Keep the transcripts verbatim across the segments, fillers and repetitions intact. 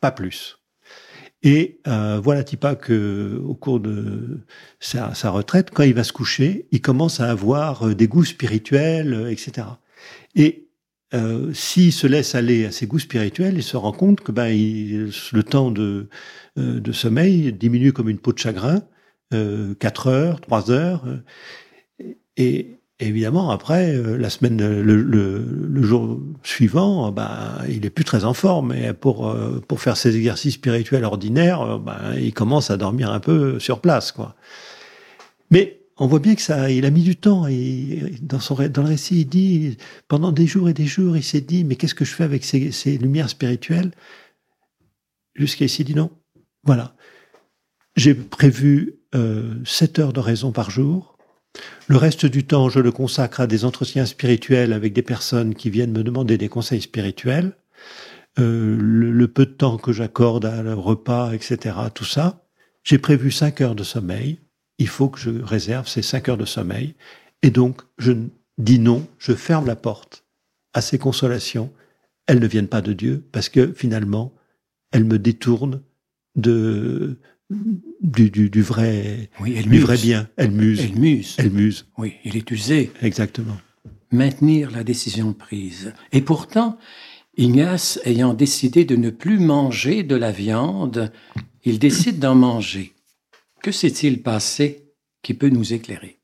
pas plus. Et euh, voilà Tipa que, au cours de sa, sa retraite, quand il va se coucher, il commence à avoir des goûts spirituels, et cetera. Et euh, s'il se laisse aller à ses goûts spirituels, il se rend compte que ben, il, le temps de, euh, de sommeil diminue comme une peau de chagrin, euh, quatre heures, trois heures, euh, et Et évidemment, après, euh, la semaine, le, le, le jour suivant, ben, il est plus très en forme. Et pour euh, pour faire ses exercices spirituels ordinaires, ben, il commence à dormir un peu sur place, quoi. Mais on voit bien que ça, il a mis du temps. Et dans son dans le récit, il dit pendant des jours et des jours, il s'est dit mais qu'est-ce que je fais avec ces, ces lumières spirituelles? Jusqu'à il s'est dit non, voilà, j'ai prévu euh, sept heures d'oraison par jour. Le reste du temps, je le consacre à des entretiens spirituels avec des personnes qui viennent me demander des conseils spirituels. Euh, le, le peu de temps que j'accorde à le repas, et cetera, tout ça, j'ai prévu cinq heures de sommeil. Il faut que je réserve ces cinq heures de sommeil. Et donc, je dis non, je ferme la porte à ces consolations. Elles ne viennent pas de Dieu parce que finalement, elles me détournent de... Du, du, du vrai, oui, elle du muse. vrai bien. Elle muse. Elle muse. Elle muse. Oui, il est usé. Exactement. Maintenir la décision prise. Et pourtant, Ignace, ayant décidé de ne plus manger de la viande, il décide d'en manger. Que s'est-il passé qui peut nous éclairer?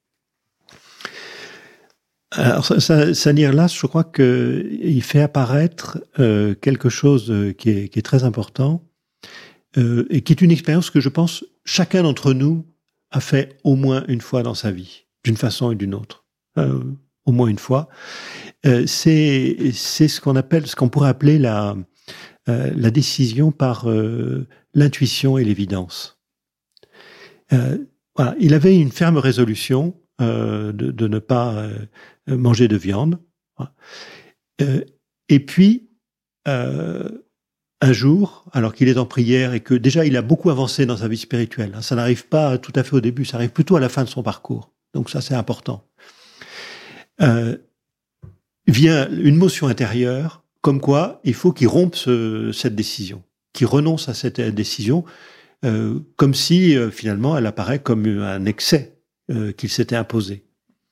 Alors, Sanirlas, je crois qu'il fait apparaître euh, quelque chose qui est, qui est très important. Euh, et qui est une expérience que je pense chacun d'entre nous a fait au moins une fois dans sa vie, d'une façon et d'une autre, euh, au moins une fois. Euh, c'est c'est ce qu'on appelle, ce qu'on pourrait appeler la euh, la décision par euh, l'intuition et l'évidence. Euh, voilà, il avait une ferme résolution euh, de, de ne pas euh, manger de viande. Voilà. Euh, et puis euh, un jour, alors qu'il est en prière et que déjà il a beaucoup avancé dans sa vie spirituelle, hein, ça n'arrive pas tout à fait au début, ça arrive plutôt à la fin de son parcours. Donc ça, c'est important. Euh, vient une motion intérieure, comme quoi il faut qu'il rompe ce, cette décision, qu'il renonce à cette décision, euh, comme si euh, finalement elle apparaît comme un excès euh, qu'il s'était imposé.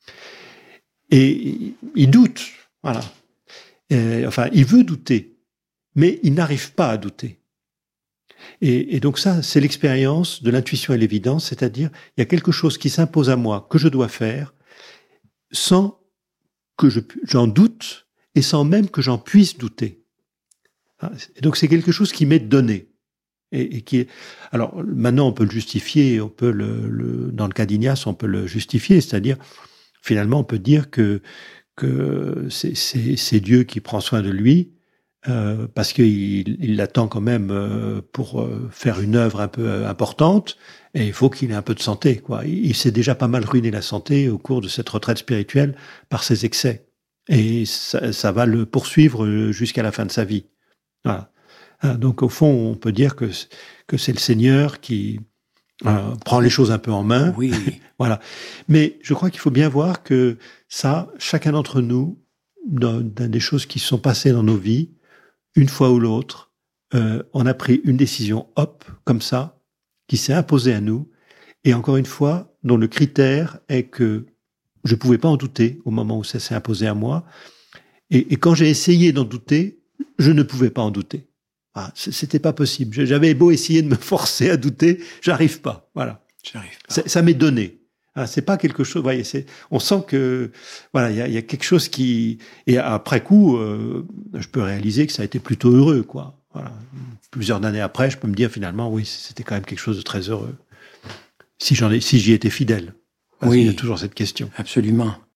Et il doute, voilà. Et, enfin, il veut douter. Mais il n'arrive pas à douter. Et, et donc ça, c'est l'expérience de l'intuition et l'évidence, c'est-à-dire il y a quelque chose qui s'impose à moi, que je dois faire, sans que je, j'en doute et sans même que j'en puisse douter. Et donc c'est quelque chose qui m'est donné. Et, et qui est... Alors maintenant, on peut le justifier, on peut le, le, dans le cas d'Ignace, on peut le justifier, c'est-à-dire finalement, on peut dire que, que c'est, c'est, c'est Dieu qui prend soin de lui, Euh, parce qu'il il l'attend quand même euh, pour euh, faire une œuvre un peu euh, importante, et il faut qu'il ait un peu de santé, quoi. Il, il s'est déjà pas mal ruiné la santé au cours de cette retraite spirituelle par ses excès, et ça, ça va le poursuivre jusqu'à la fin de sa vie. Voilà. Donc au fond, on peut dire que que c'est le Seigneur qui euh, prend les choses un peu en main. Oui. Voilà. Mais je crois qu'il faut bien voir que ça, chacun d'entre nous, dans, dans des choses qui se sont passées dans nos vies, une fois ou l'autre, euh, on a pris une décision, hop, comme ça, qui s'est imposée à nous, et encore une fois, dont le critère est que je ne pouvais pas en douter au moment où ça s'est imposé à moi, et, et quand j'ai essayé d'en douter, je ne pouvais pas en douter. Ah, c'était pas possible. J'avais beau essayer de me forcer à douter, j'arrive pas. Voilà. J'arrive pas. Ça, ça m'est donné. Ah, c'est pas quelque chose. Voyez, c'est. On sent que voilà, il y a, y a quelque chose qui. Et après coup, euh, je peux réaliser que ça a été plutôt heureux, quoi. Voilà. Plusieurs années après, je peux me dire finalement, oui, c'était quand même quelque chose de très heureux. Si j'en ai, si j'y étais fidèle. Parce oui. qu'il y a toujours cette question. Absolument.